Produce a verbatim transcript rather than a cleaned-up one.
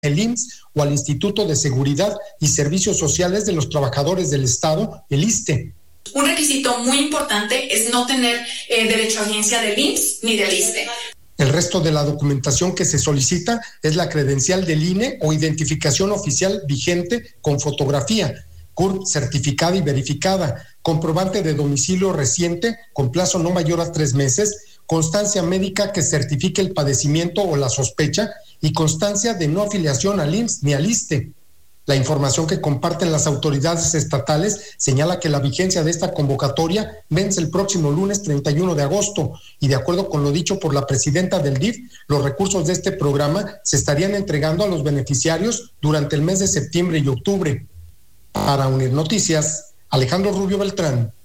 el I M S S o al Instituto de Seguridad y Servicios Sociales de los Trabajadores del Estado, el I S S S T E. Un requisito muy importante es no tener eh, derecho a agencia del I M S S S ni del I S S S T E. El resto de la documentación que se solicita es la credencial del I N E o identificación oficial vigente con fotografía, C U R P certificada y verificada, comprobante de domicilio reciente con plazo no mayor a tres meses, constancia médica que certifique el padecimiento o la sospecha y constancia de no afiliación al I M S S S ni al I S S S T E. La información que comparten las autoridades estatales señala que la vigencia de esta convocatoria vence el próximo lunes treinta y uno de agosto y de acuerdo con lo dicho por la presidenta del D I F, los recursos de este programa se estarían entregando a los beneficiarios durante el mes de septiembre y octubre. Para Unir Noticias, Alejandro Rubio Beltrán.